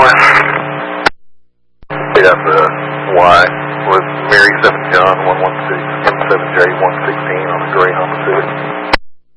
Up Y with Mary 7 John 116 M7J 116 on the Greyhound Pacific.